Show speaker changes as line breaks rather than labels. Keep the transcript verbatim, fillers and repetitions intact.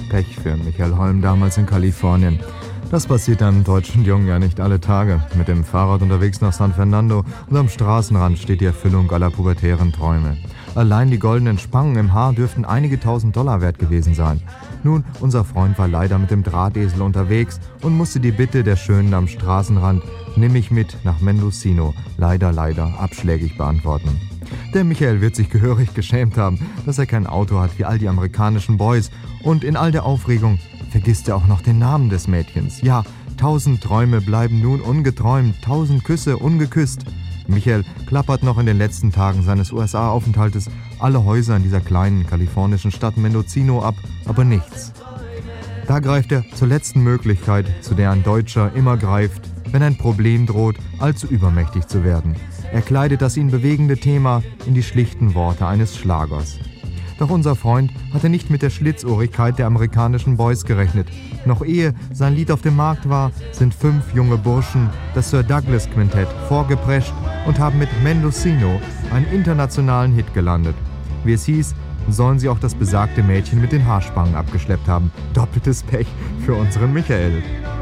Pech für Michael Holm damals in Kalifornien. Das passiert einem deutschen Jungen ja nicht alle Tage. Mit dem Fahrrad unterwegs nach San Fernando und am Straßenrand steht die Erfüllung aller pubertären Träume. Allein die goldenen Spangen im Haar dürften einige tausend Dollar wert gewesen sein. Nun, unser Freund war leider mit dem Drahtesel unterwegs und musste die Bitte der Schönen am Straßenrand, nimm mich mit nach Mendocino, leider, leider abschlägig beantworten. Der Michael wird sich gehörig geschämt haben, dass er kein Auto hat wie all die amerikanischen Boys, und in all der Aufregung vergisst er auch noch den Namen des Mädchens. Ja, tausend Träume bleiben nun ungeträumt, tausend Küsse ungeküsst. Michael klappert noch in den letzten Tagen seines U S A-Aufenthaltes alle Häuser in dieser kleinen kalifornischen Stadt Mendocino ab, aber nichts. Da greift er zur letzten Möglichkeit, zu der ein Deutscher immer greift, wenn ein Problem droht, allzu übermächtig zu werden. Er kleidet das ihn bewegende Thema in die schlichten Worte eines Schlagers. Doch unser Freund hatte nicht mit der Schlitzohrigkeit der amerikanischen Boys gerechnet. Noch ehe sein Lied auf dem Markt war, sind fünf junge Burschen, das Sir Douglas Quintett, vorgeprescht und haben mit Mendocino einen internationalen Hit gelandet. Wie es hieß, sollen sie auch das besagte Mädchen mit den Haarspangen abgeschleppt haben. Doppeltes Pech für unseren Michael.